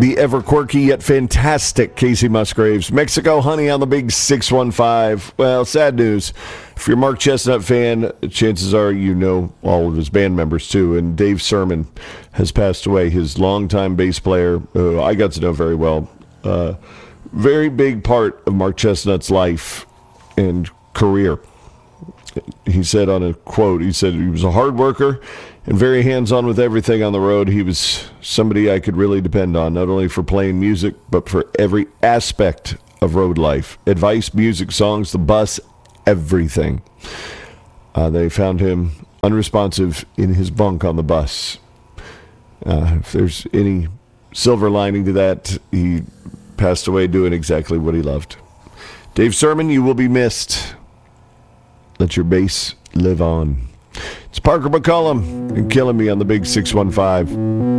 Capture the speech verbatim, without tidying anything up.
the ever quirky yet fantastic Casey Musgraves. Mexico Honey on the big six one five. Well, sad news. If you're a Mark Chestnut fan, chances are you know all of his band members too. And Dave Sermon has passed away, his longtime bass player, who I got to know very well. Uh, very big part of Mark Chestnut's life and career. He said on a quote, he said he was a hard worker and very hands-on with everything on the road. He was somebody I could really depend on, not only for playing music, but for every aspect of road life. Advice, music, songs, the bus, everything. Uh, they found him unresponsive in his bunk on the bus. Uh, if there's any silver lining to that, he passed away doing exactly what he loved. Dave Sermon, you will be missed. Let your bass live on. It's Parker McCollum and Killing Me on the big six one five.